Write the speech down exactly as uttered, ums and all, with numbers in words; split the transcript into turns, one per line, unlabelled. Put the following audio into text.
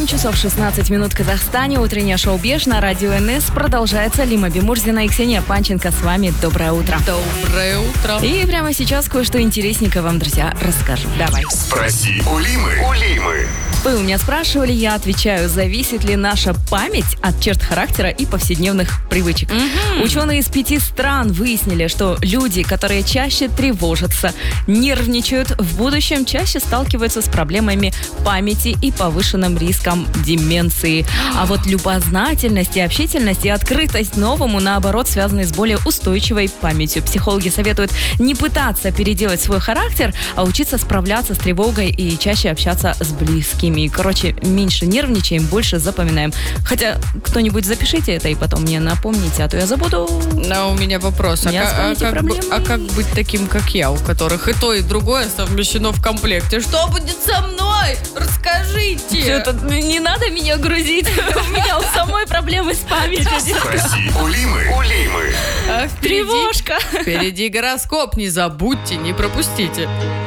семь часов шестнадцать минут в Казахстане. Утреннее шоу «Беж» на радио эн эс продолжается. Лима Бимурзина и Ксения Панченко с вами. Доброе утро.
Доброе утро.
И прямо сейчас кое-что интересненькое вам, друзья, расскажу. Давай.
Спроси у Лимы. У Лимы.
Вы у меня спрашивали, я отвечаю, зависит ли наша память от черт характера и повседневных привычек.
Mm-hmm.
Ученые из пяти стран выяснили, что люди, которые чаще тревожатся, нервничают, в будущем чаще сталкиваются с проблемами памяти и повышенным риском деменции. А вот любознательность и общительность и открытость новому, наоборот, связаны с более устойчивой памятью. Психологи советуют не пытаться переделать свой характер, а учиться справляться с тревогой и чаще общаться с близкими. Короче, меньше нервничаем, больше запоминаем. Хотя, кто-нибудь запишите это и потом мне напомните, а то я забуду.
Но у меня вопрос. А, а, как, бы, а как быть таким, как я, у которых и то, и другое совмещено в комплекте? Что будет со мной? Расскажите.
Это, не надо меня грузить. У меня у самой проблемы с памятью.
Спроси у Лимы. У Лимы.
А впереди,
Тревожка.
Впереди гороскоп. Не забудьте, не пропустите.